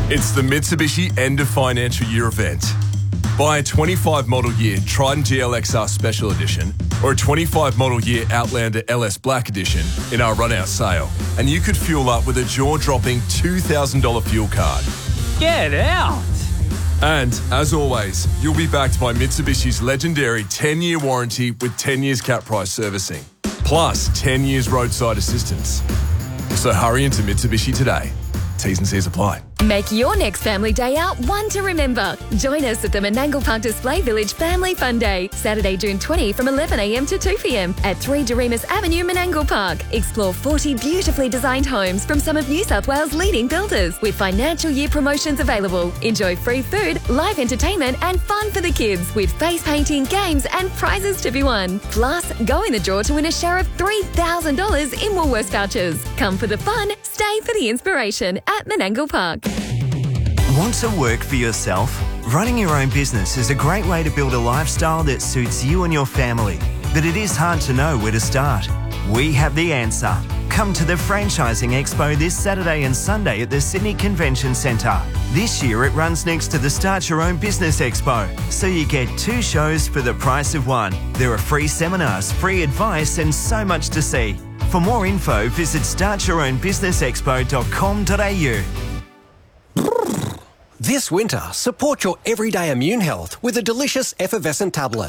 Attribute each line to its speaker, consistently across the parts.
Speaker 1: It's the Mitsubishi End of Financial Year event. Buy a 25 model year Triton GLXR Special Edition or a 25 model year Outlander LS Black Edition in our run-out sale, and you could fuel up with a jaw-dropping $2,000 fuel card.
Speaker 2: Get out!
Speaker 1: And, as always, you'll be backed by Mitsubishi's legendary 10-year warranty with 10 years cap price servicing, plus 10 years roadside assistance. So hurry into Mitsubishi today. T's and C's apply.
Speaker 3: Make your next family day out one to remember. Join us at the Menangle Park Display Village Family Fun Day, Saturday, June 20 from 11 a.m. to 2 p.m. at 3 Doremus Avenue, Menangle Park. Explore 40 beautifully designed homes from some of New South Wales' leading builders with financial year promotions available. Enjoy free food, live entertainment and fun for the kids with face painting, games and prizes to be won. Plus, go in the draw to win a share of $3,000 in Woolworths vouchers. Come for the fun, stay for the inspiration at Menangle Park.
Speaker 4: Want to work for yourself? Running your own business is a great way to build a lifestyle that suits you and your family. But it is hard to know where to start. We have the answer. Come to the Franchising Expo this Saturday and Sunday at the Sydney Convention Centre. This year it runs next to the Start Your Own Business Expo, so you get 2 shows for the price of 1. There are free seminars, free advice and so much to see. For more info, visit startyourownbusinessexpo.com.au.
Speaker 5: This winter, support your everyday immune health with a delicious effervescent tablet.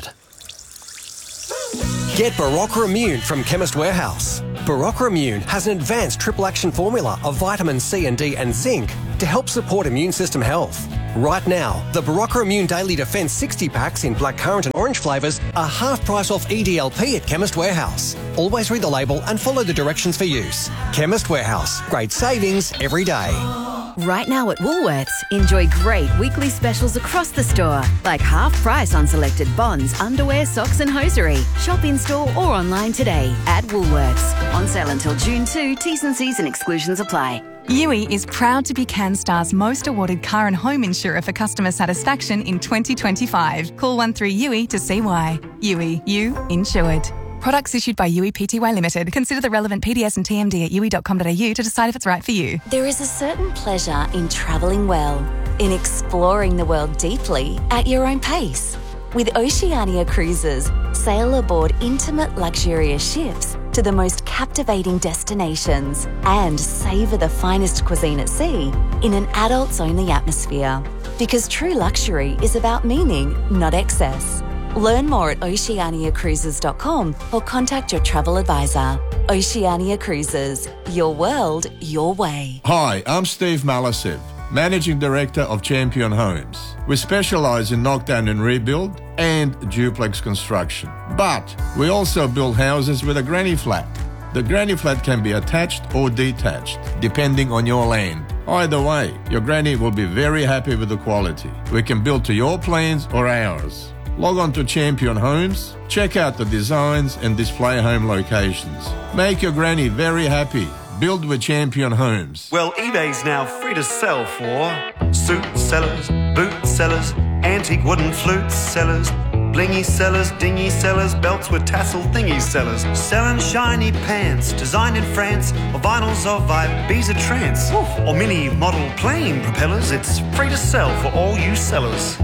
Speaker 5: Get Barocca Immune from Chemist Warehouse. Barocca Immune has an advanced triple action formula of vitamin C and D and zinc to help support immune system health. Right now, the Barocca Immune Daily Defence 60 packs in blackcurrant and orange flavours are half price off EDLP at Chemist Warehouse. Always read the label and follow the directions for use. Chemist Warehouse. Great savings every day.
Speaker 6: Right now at Woolworths, enjoy great weekly specials across the store, like half price on selected bonds, underwear, socks and hosiery. Shop in store or online today at Woolworths. On sale until June 2, T's and C's and exclusions apply.
Speaker 7: Yui is proud to be CanStar's most awarded car and home insurer for customer satisfaction in 2025. Call 13-YUI to see why. Yui, you insured. Products issued by Yui Pty Limited. Consider the relevant PDS and TMD at yui.com.au to decide if it's right for you.
Speaker 8: There is a certain pleasure in travelling well, in exploring the world deeply at your own pace. With Oceania Cruises, sail aboard intimate, luxurious ships to the most captivating destinations and savour the finest cuisine at sea in an adults-only atmosphere. Because true luxury is about meaning, not excess. Learn more at oceaniacruises.com or contact your travel advisor. Oceania Cruises, your world, your way.
Speaker 9: Hi, I'm Steve Malasiv, Managing Director of Champion Homes. We specialise in knockdown and rebuild and duplex construction. But we also build houses with a granny flat. The granny flat can be attached or detached, depending on your land. Either way, your granny will be very happy with the quality. We can build to your plans or ours. Log on to Champion Homes, check out the designs and display home locations. Make your granny very happy. Build with Champion Homes.
Speaker 10: Well, eBay's now free to sell for suit sellers, boot sellers, antique wooden flute sellers, blingy sellers, dingy sellers, belts with tassel thingy sellers, selling shiny pants designed in France, or vinyls of Ibiza trance, or mini model plane propellers. It's free to sell for all you sellers.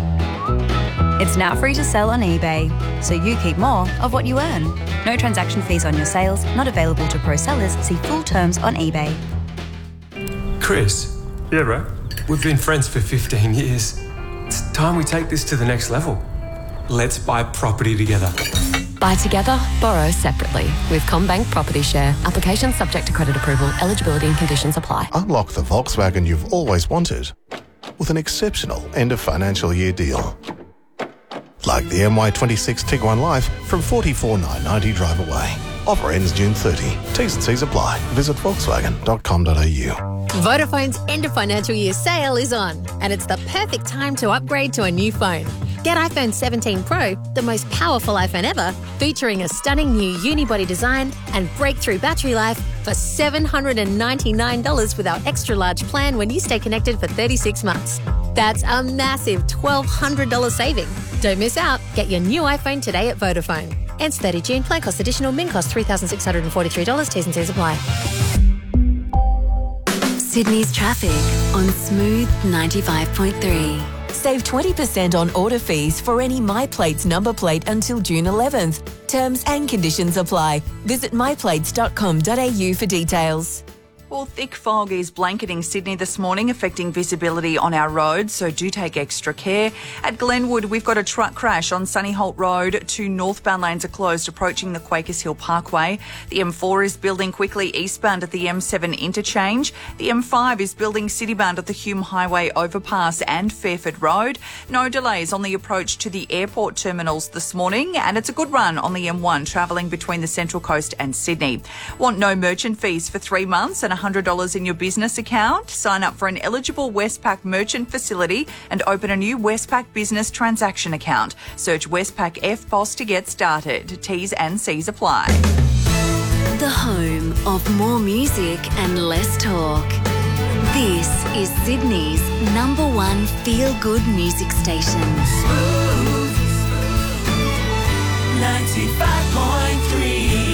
Speaker 11: It's now free to sell on eBay, so you keep more of what you earn. No transaction fees on your sales, not available to pro sellers. See full terms on eBay.
Speaker 12: Chris.
Speaker 13: Yeah, bro?
Speaker 12: We've been friends for 15 years. It's time we take this to the next level. Let's buy property together.
Speaker 3: Buy together, borrow separately with CommBank Property Share. Application subject to credit approval. Eligibility and conditions apply.
Speaker 14: Unlock the Volkswagen you've always wanted with an exceptional end of financial year deal. Like the MY26 Tiguan Life from $44,990 drive away. Offer ends June 30. T's and C's apply. Visit volkswagen.com.au.
Speaker 15: Vodafone's end of financial year sale is on, and it's the perfect time to upgrade to a new phone. Get iPhone 17 Pro, the most powerful iPhone ever, featuring a stunning new unibody design and breakthrough battery life for $799 with our extra large plan when you stay connected for 36 months. That's a massive $1,200 saving. Don't miss out. Get your new iPhone today at Vodafone. Ends 30 June. Plan cost additional. Min cost $3,643. T's and C's apply.
Speaker 8: Sydney's traffic on Smooth 95.3.
Speaker 2: Save 20% on order fees for any MyPlates number plate until June 11th. Terms and conditions apply. Visit myplates.com.au for details.
Speaker 13: Well, thick fog is blanketing Sydney this morning, affecting visibility on our roads, so do take extra care. At Glenwood, we've got a truck crash on Sunny Holt Road. 2 northbound lanes are closed approaching the Quakers Hill Parkway. The M4 is building quickly eastbound at the M7 interchange. The M5 is building citybound at the Hume Highway overpass and Fairford Road. No delays on the approach to the airport terminals this morning, and it's a good run on the M1 travelling between the Central Coast and Sydney. Want no merchant fees for 3 months and $100 in your business account? Sign up for an eligible Westpac merchant facility and open a new Westpac business transaction account. Search Westpac FBOSS to get started. T's and C's apply.
Speaker 8: The home of more music and less talk. This is Sydney's #1 feel-good music station.
Speaker 13: 95.3.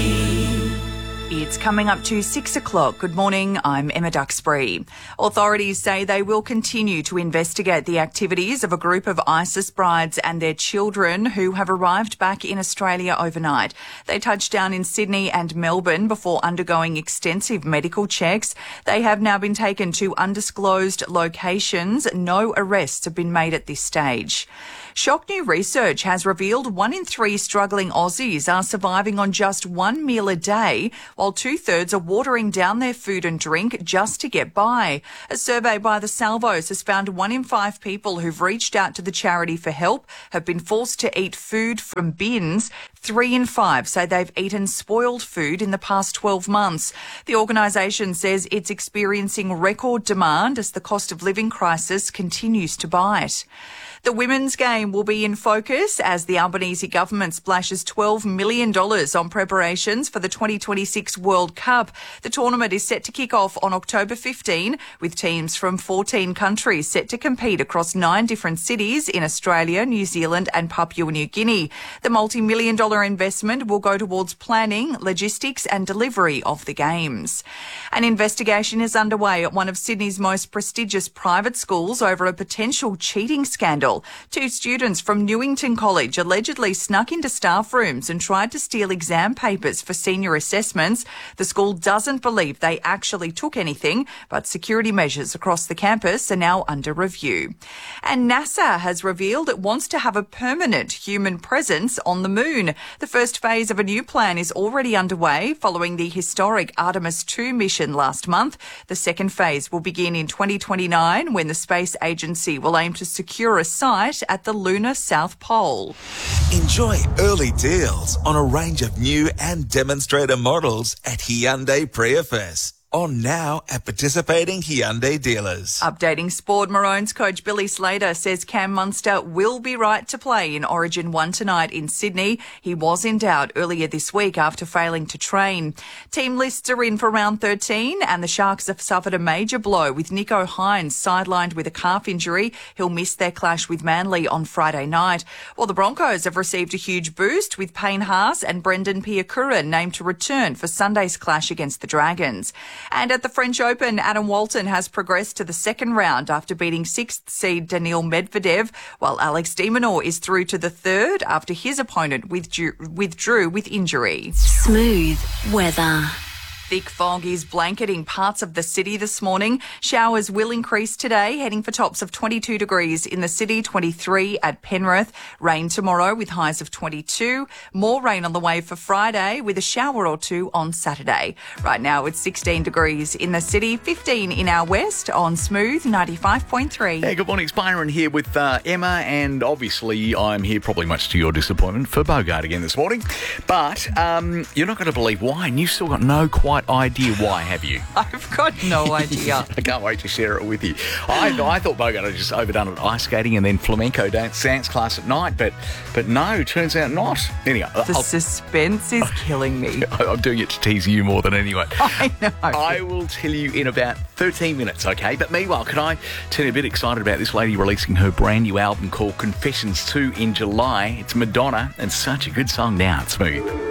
Speaker 13: It's coming up to 6 o'clock. Good morning, I'm Emma Duxbury. Authorities say they will continue to investigate the activities of a group of ISIS brides and their children who have arrived back in Australia overnight. They touched down in Sydney and Melbourne before undergoing extensive medical checks. They have now been taken to undisclosed locations. No arrests have been made at this stage. Shock new research has revealed 1 in 3 struggling Aussies are surviving on just 1 meal a day, while 2/3 are watering down their food and drink just to get by. A survey by the Salvos has found 1 in 5 people who've reached out to the charity for help have been forced to eat food from bins. 3 in 5 say they've eaten spoiled food in the past 12 months. The organisation says it's experiencing record demand as the cost of living crisis continues to bite. The women's game will be in focus as the Albanese government splashes $12 million on preparations for the 2026 World Cup. The tournament is set to kick off on October 15, with teams from 14 countries set to compete across 9 different cities in Australia, New Zealand and Papua New Guinea. The multi-million-dollar investment will go towards planning, logistics and delivery of the games. An investigation is underway at one of Sydney's most prestigious private schools over a potential cheating scandal. 2 students from Newington College allegedly snuck into staff rooms and tried to steal exam papers for senior assessments. The school doesn't believe they actually took anything, but security measures across the campus are now under review. And NASA has revealed it wants to have a permanent human presence on the moon. The first phase of a new plan is already underway following the historic Artemis 2 mission last month. The second phase will begin in 2029 when the space agency will aim to secure a site at the lunar South Pole.
Speaker 16: Enjoy early deals on a range of new and demonstrator models at Hyundai Prius. On now at participating Hyundai dealers.
Speaker 13: Updating sport, Maroons coach Billy Slater says Cam Munster will be right to play in Origin 1 tonight in Sydney. He was in doubt earlier this week after failing to train. Team lists are in for round 13 and the Sharks have suffered a major blow with Nico Hines sidelined with a calf injury. He'll miss their clash with Manly on Friday night. While the Broncos have received a huge boost with Payne Haas and Brendan Piakura named to return for Sunday's clash against the Dragons. And at the French Open, Adam Walton has progressed to the second round after beating 6th seed Daniil Medvedev, while Alex de Minaur is through to the third after his opponent withdrew with injury.
Speaker 8: Smooth weather.
Speaker 13: Thick fog is blanketing parts of the city this morning. Showers will increase today, heading for tops of 22 degrees in the city, 23 at Penrith. Rain tomorrow with highs of 22. More rain on the way for Friday with a shower or 2 on Saturday. Right now it's 16 degrees in the city, 15 in our west on Smooth 95.3.
Speaker 17: Hey, good morning. It's Byron here with Emma, and obviously I'm here probably much to your disappointment for Bogart again this morning. But you're not going to believe why, and you've still got no quite idea why, have you?
Speaker 13: I've got no idea.
Speaker 17: I can't wait to share it with you. I thought Bogart had just overdone it ice skating and then flamenco dance class at night, but no, turns out not. Anyway,
Speaker 13: the suspense is killing me.
Speaker 17: I'm doing it to tease you more than anyone.
Speaker 13: I know.
Speaker 17: I will tell you in about 13 minutes, okay? But meanwhile, can I tell you a bit excited about this lady releasing her brand new album called Confessions 2 in July? It's Madonna, and such a good song now. It's Smooth.